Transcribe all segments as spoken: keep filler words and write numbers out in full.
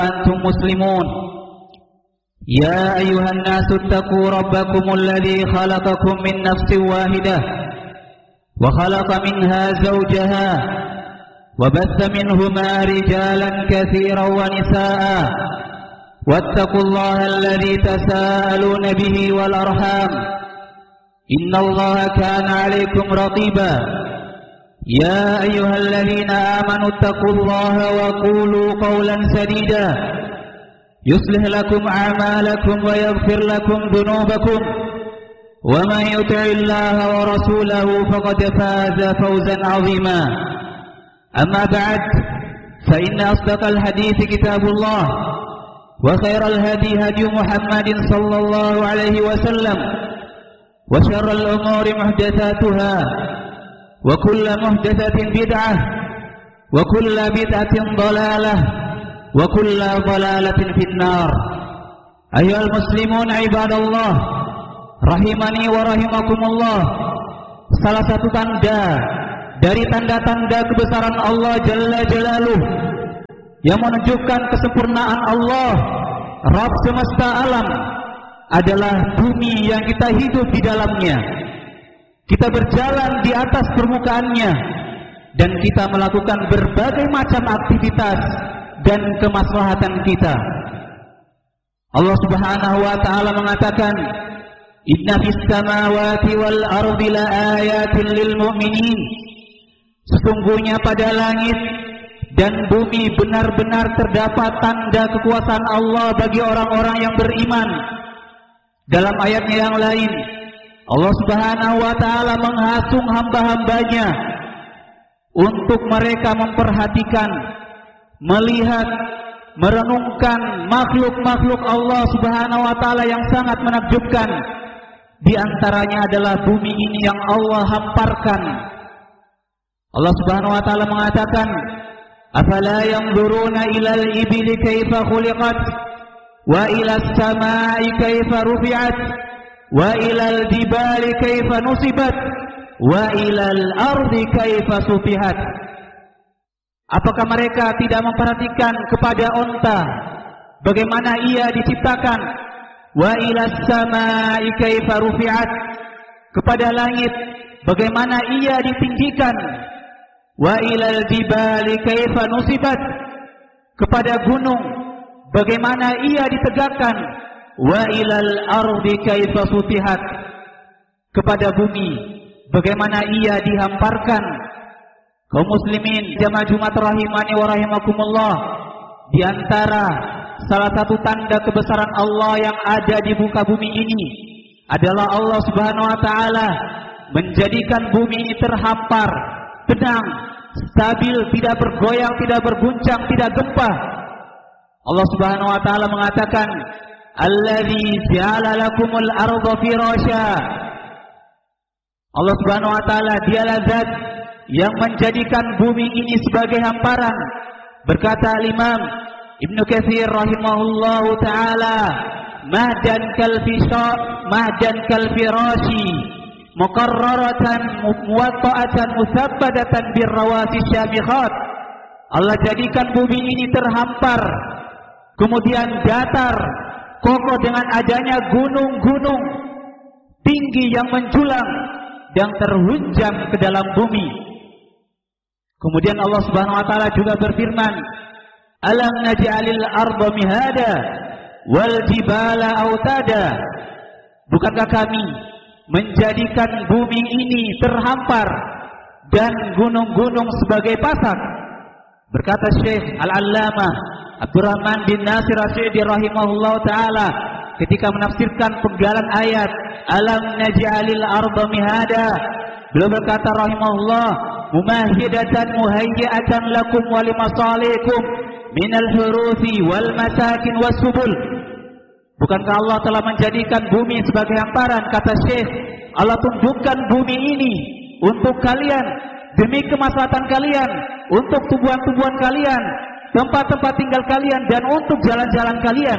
أنتم مسلمون يا أيها الناس اتقوا ربكم الذي خلقكم من نفس واحدة وخلق منها زوجها وبث منهما رجالا كثيرا ونساء واتقوا الله الذي تساءلون به والأرحام إن الله كان عليكم رقيبا يا أيها الذين آمنوا اتقوا الله وقولوا قولا سديدا يصلح لكم أعمالكم ويغفر لكم ذنوبكم ومن يطع الله ورسوله فقد فاز فوزا عظيما أما بعد فإن أصدق الحديث كتاب الله وخير الهدي هدي محمد صلى الله عليه وسلم وشر الأمور محدثاتها وكل محدثة بدعة وكل بدعة ضلالة وكل ضلالة في النار. أيها المسلمون عباد الله rahimani wa rahimakumullah. Salah satu tanda dari tanda-tanda kebesaran Allah Jalla Jalaluh yang menunjukkan kesempurnaan Allah Rabb semesta alam adalah bumi yang kita hidup di dalamnya. Kita berjalan di atas permukaannya dan kita melakukan berbagai macam aktivitas dan kemaslahatan kita. Allah Subhanahu wa taala mengatakan, "Inna fis samawati wal ardi laayatin lil mu'minin." Sesungguhnya pada langit dan bumi benar-benar terdapat tanda kekuasaan Allah bagi orang-orang yang beriman. Dalam ayatnya yang lain, Allah Subhanahu wa taala menghasung hamba-hambanya untuk mereka memperhatikan, melihat, merenungkan makhluk-makhluk Allah Subhanahu wa taala yang sangat menakjubkan. Di antaranya adalah bumi ini yang Allah hamparkan. Allah Subhanahu wa taala mengatakan, "Afala yanzuruna ilal ibili kaifa khuliqat wa ilas samai kaifa rufi'at wa ilal jibali kaifa nusibat wa ilal ardi kaifa sufihat." Apakah mereka tidak memperhatikan kepada onta, bagaimana ia diciptakan? Wa ilas samai kaifa rufi'at, kepada langit bagaimana ia ditinggikan? Wa ilal jibali kaifa nusibat, kepada gunung bagaimana ia ditegakkan? Wa ilal ardi kaifa sufihat, kepada bumi bagaimana ia dihamparkan. Kaum muslimin jamaah Jumat rahimani wa rahimakumullah, di antara salah satu tanda kebesaran Allah yang ada di muka bumi ini adalah Allah Subhanahu wa taala menjadikan bumi ini terhampar, tenang, stabil, tidak bergoyang, tidak berguncang, tidak gempa. Allah Subhanahu wa taala mengatakan, "Allazi ja'ala lakumul arda firasya." Allah Subhanahu wa taala dialah zat yang menjadikan bumi ini sebagai hamparan. Berkata Imam Ibnu Katsir rahimahullahu taala, "Mahdan kal fisha mahdan kal firashi muqarraratan muwatta'atan musabbatatan birrawasi syamikhat." Allah jadikan bumi ini terhampar, kemudian datar, kokoh dengan adanya gunung-gunung tinggi yang menjulang dan terhunjam ke dalam bumi. Kemudian Allah Subhanahu wa taala juga berfirman, "Alam naj'alil arda mihada wal jibala autada." Bukankah kami menjadikan bumi ini terhampar dan gunung-gunung sebagai pasak? Berkata Syekh Al-Allamah Abdurrahman bin Nasir As-Sa'di rahimahullah taala ketika menafsirkan penggalan ayat "Alam naj'alil arda mihada", beliau berkata rahimahullah, "Mumahidatan muhayyi'atan lakum wa limasalikum minal hurufi wal masakin was subul." Bukankah Allah telah menjadikan bumi sebagai hamparan? Kata Syekh, Allah tunjukkan bumi ini untuk kalian, demi kemaslahatan kalian, untuk tumbuhan-tumbuhan kalian, tempat-tempat tinggal kalian, dan untuk jalan-jalan kalian.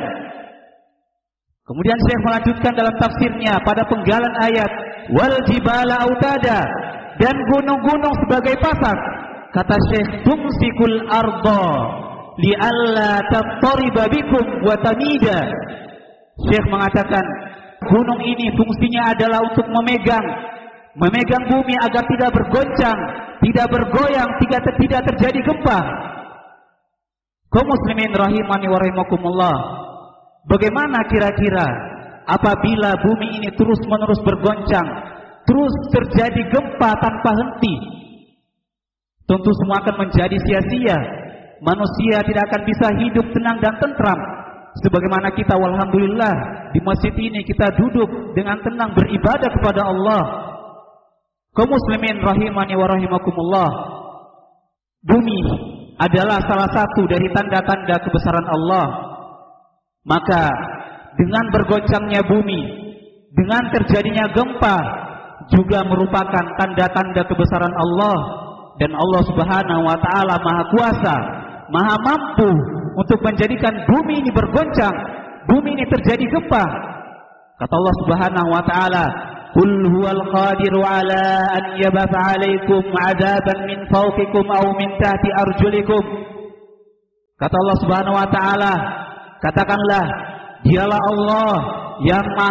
Kemudian Syekh melanjutkan dalam tafsirnya pada penggalan ayat wal jibala autada, dan gunung-gunung sebagai pasak. Kata Syekh, tumsikul arda li'alla tattariba bikum wa tamida. Syekh mengatakan gunung ini fungsinya adalah untuk memegang memegang bumi agar tidak bergoncang, tidak bergoyang, tidak tidak terjadi gempa. Kaum muslimin rahimani wa rahimakumullah, bagaimana kira-kira apabila bumi ini terus-menerus bergoncang, terus terjadi gempa tanpa henti? Tentu semua akan menjadi sia-sia. Manusia tidak akan bisa hidup tenang dan tentram. Sebagaimana kita walhamdulillah di masjid ini kita duduk dengan tenang beribadah kepada Allah. Kaum muslimin rahimani wa rahimakumullah, bumi adalah salah satu dari tanda-tanda kebesaran Allah. Maka dengan bergoncangnya bumi, dengan terjadinya gempa juga merupakan tanda-tanda kebesaran Allah. Dan Allah Subhanahu wa taala Maha Kuasa, Maha mampu untuk menjadikan bumi ini bergoncang, bumi ini terjadi gempa. Kata Allah Subhanahu wa taala, "Qul huwal qadiru ala an yabatha 'alaikum 'adaban min fawqikum aw min tahti arjulikum." Kata Allah Subhanahu wa taala, katakanlah, dialah Allah yang Maha